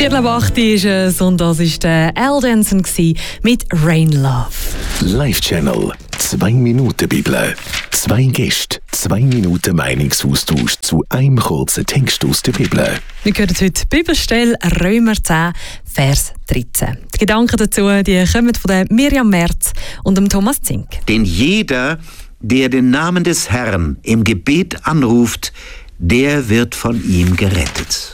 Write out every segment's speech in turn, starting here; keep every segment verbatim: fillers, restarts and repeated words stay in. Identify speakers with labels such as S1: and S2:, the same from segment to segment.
S1: Viertel ab acht ist es und das war der Al Denson mit Rain Love.
S2: Live-Channel, zwei Minuten Bibel. Zwei Gäste, zwei Minuten Meinungsaustausch zu einem kurzen Text aus der Bibel.
S1: Wir hören heute die Bibelstelle Römer zehn, Vers dreizehn. Die Gedanken dazu die kommen von der Miriam Merz und dem Thomas Zink.
S3: Denn jeder, der den Namen des Herrn im Gebet anruft, der wird von ihm gerettet.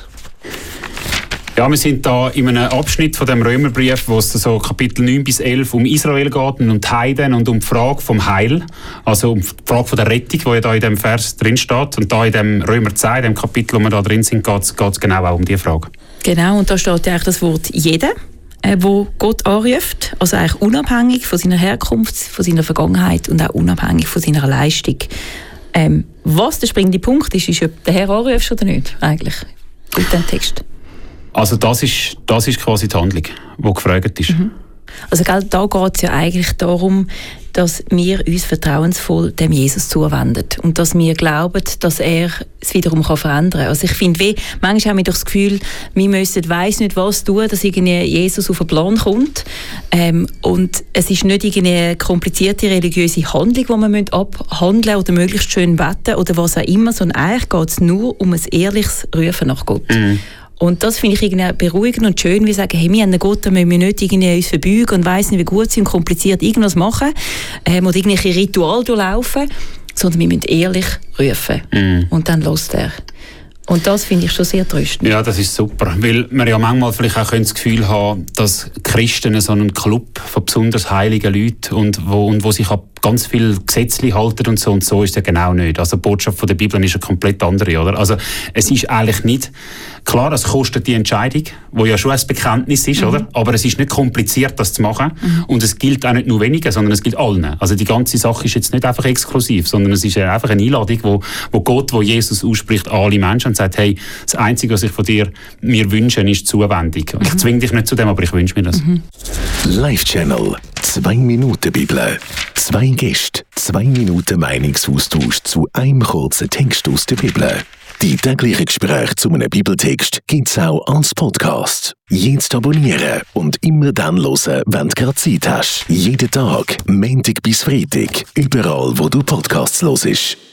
S4: Ja, wir sind da in einem Abschnitt von dem Römerbrief, wo es so Kapitel neun bis elf um Israel geht und um die Heiden und um die Frage vom Heil, also um die Frage von der Rettung, die ja da in dem Vers drin steht. Und da in dem Römer zehn, in dem Kapitel, wo wir da drin sind, geht es genau auch um diese Frage.
S5: Genau, und da steht ja eigentlich das Wort «jeder», äh, wo Gott anruft, also eigentlich unabhängig von seiner Herkunft, von seiner Vergangenheit und auch unabhängig von seiner Leistung. Ähm, was der springende Punkt ist, ist, ob der Herr anruft oder nicht, eigentlich, in diesem Text.
S4: Also das ist, das ist quasi die Handlung, die gefragt ist.
S5: Mhm. Also gell, da geht es ja eigentlich darum, dass wir uns vertrauensvoll dem Jesus zuwenden und dass wir glauben, dass er es wiederum kann verändern kann. Also ich finde, wie, manchmal haben wir doch das Gefühl, wir müssen weiss nicht was tun, dass irgendwie Jesus auf den Plan kommt. Ähm, und es ist nicht irgendeine komplizierte religiöse Handlung, die wir abhandeln oder möglichst schön beten oder was auch immer, sondern eigentlich geht es nur um ein ehrliches Rufen nach Gott. Mhm. Und das finde ich irgendwie beruhigend und schön, wie sagen, hey, wir haben einen Gott, da müssen wir nicht irgendwie uns verbeugen und weiss nicht, wie gut sie und kompliziert irgendwas machen ähm, oder irgendwelche Rituale durchlaufen, sondern wir müssen ehrlich rufen. Mm. Und dann hört er. Und das finde ich schon sehr tröstend.
S4: Ja, das ist super, weil man ja manchmal vielleicht auch das Gefühl haben, dass Christen so einen Club von besonders heiligen Leuten und wo, und wo sich ab ganz viele Gesetze halten und so, und so ist es ja genau nicht. Also die Botschaft von der Bibel ist eine komplett andere, oder? Also es ist eigentlich nicht, klar, es kostet die Entscheidung, wo ja schon ein Bekenntnis ist, mhm. oder? Aber es ist nicht kompliziert, das zu machen. Mhm. Und es gilt auch nicht nur wenigen, sondern es gilt allen. Also die ganze Sache ist jetzt nicht einfach exklusiv, sondern es ist einfach eine Einladung, wo, wo Gott, wo Jesus ausspricht an alle Menschen und sagt, hey, das Einzige, was ich von dir mir wünsche, ist Zuwendung. Mhm. Ich zwinge dich nicht zu dem, aber ich wünsche mir das.
S2: Mhm. Live-Channel, zwei Minuten Bibel. Zwei Gäste, zwei Minuten Meinungsaustausch zu einem kurzen Text aus der Bibel. Die täglichen Gespräche zu einem Bibeltext gibt es auch als Podcast. Jetzt abonnieren und immer dann hören, wenn du gerade Zeit hast. Jeden Tag, Montag bis Freitag, überall, wo du Podcasts hörst.